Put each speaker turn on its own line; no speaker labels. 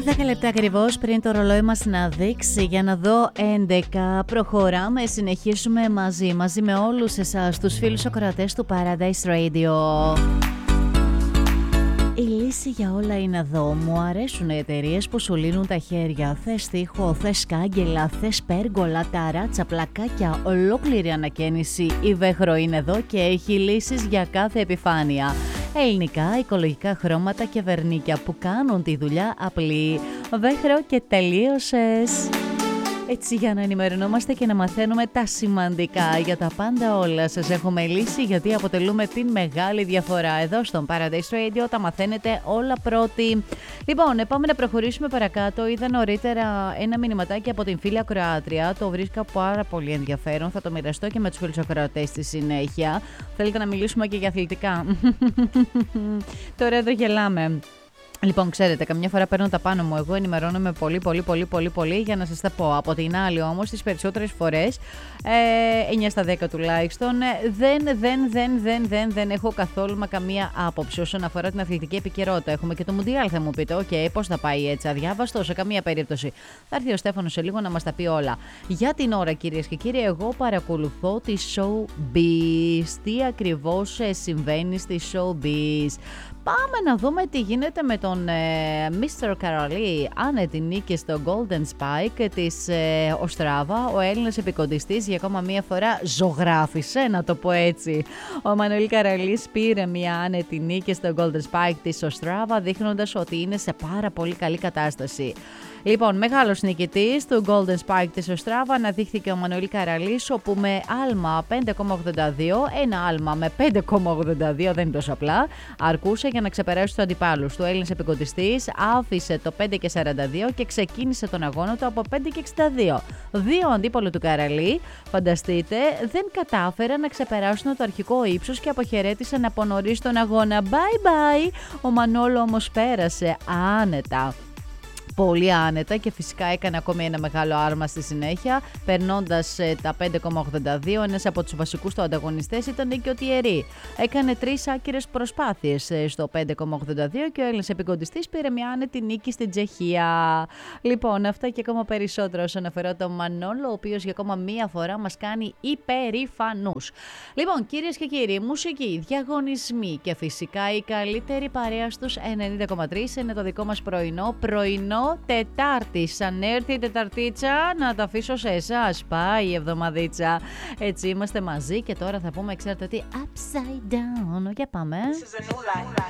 10 λεπτά ακριβώς πριν το ρολόι μας να δείξει για να δω 11. Προχωράμε, συνεχίσουμε μαζί με όλους εσάς, τους φίλους ακροατές του Paradise Radio. Η λύση για όλα είναι εδώ. Μου αρέσουν οι εταιρείες που σου λύνουν τα χέρια. Θες τοίχο, θες κάγκελα, θες πέργολα, ταράτσα, πλακάκια, ολόκληρη ανακαίνιση. Η Βέχρο είναι εδώ και έχει λύσεις για κάθε επιφάνεια. Ελληνικά, οικολογικά χρώματα και βερνίκια που κάνουν τη δουλειά απλή. Βέχρο και τελείωσες. Έτσι για να ενημερωνόμαστε και να μαθαίνουμε τα σημαντικά για τα πάντα όλα. Σας έχουμε λύσει γιατί αποτελούμε την μεγάλη διαφορά. Εδώ στον Paradise Radio τα μαθαίνετε όλα πρώτοι. Λοιπόν, πάμε να προχωρήσουμε παρακάτω. Είδα νωρίτερα ένα μηνυματάκι από την φίλη ακροάτρια. Το βρίσκα πάρα πολύ ενδιαφέρον. Θα το μοιραστώ και με τους φίλους ακροατές στη συνέχεια. Θέλετε να μιλήσουμε και για αθλητικά? Τώρα εδώ γελάμε. Λοιπόν, ξέρετε, καμιά φορά παίρνω τα πάνω μου. Εγώ ενημερώνομαι πολύ για να σας τα πω. Από την άλλη, όμως, τις περισσότερες φορές, 9 στα 10 τουλάχιστον, δεν έχω καθόλου καμία άποψη όσον αφορά την αθλητική επικαιρότητα. Έχουμε και το Μουντιάλ, θα μου πείτε. Οκ, πώς θα πάει έτσι, αδιάβαστο, σε καμία περίπτωση. Θα έρθει ο Στέφανος σε λίγο να μας τα πει όλα. Για την ώρα, κυρίες και κύριοι, εγώ παρακολουθώ τη Showbiz. Τι ακριβώς συμβαίνει στη Showbiz. Πάμε να δούμε τι γίνεται με τον Mr. Καραλή. Άνετη νίκη στο Golden Spike της Οστράβα. Ο Έλληνας επικοντιστής για ακόμα μία φορά ζωγράφησε, να το πω έτσι. Ο Μανουήλ Καραλής πήρε μία άνετη νίκη στο Golden Spike της Οστράβα, δείχνοντας ότι είναι σε πάρα πολύ καλή κατάσταση. Λοιπόν, μεγάλος νικητής του Golden Spike της Οστράβα αναδείχθηκε ο Μανουήλ Καραλής, όπου με άλμα 5,82, ένα άλμα με 5,82 δεν είναι τόσο απλά, αρκούσε για να ξεπεράσει τους αντιπάλους του. Ο Έλληνας επικοντιστής άφησε το 5,42 και ξεκίνησε τον αγώνα του από 5,62. Δύο αντίπαλοι του Καραλή, φανταστείτε, δεν κατάφεραν να ξεπεράσουν το αρχικό ύψος και αποχαιρέτησαν από νωρίς τον αγώνα. Bye bye! Ο Μανόλο όμως πέρασε άνετα. Πολύ άνετα και φυσικά έκανε ακόμη ένα μεγάλο άρμα στη συνέχεια, περνώντας τα 5,82. Ένας από τους βασικούς του ανταγωνιστές ήταν και ο Τιερί. Έκανε 3 άκυρες προσπάθειες στο 5,82 και ο Έλληνας επικοντιστής πήρε μια άνετη νίκη στην Τσεχία. Λοιπόν, αυτά και ακόμα περισσότερο όσον αφορά τον Μανόλο, ο οποίος για ακόμα μία φορά μας κάνει υπερηφανούς. Λοιπόν, κυρίες και κύριοι, μουσική, διαγωνισμοί και φυσικά η καλύτερη παρέα στους 90,3 είναι το δικό μας πρωινό Τετάρτη. Αν έρθει η Τεταρτίτσα, να τα αφήσω σε εσάς. Πάει η εβδομαδίτσα. Έτσι είμαστε μαζί και τώρα θα πούμε, ξέρετε τι, upside down. Για πάμε.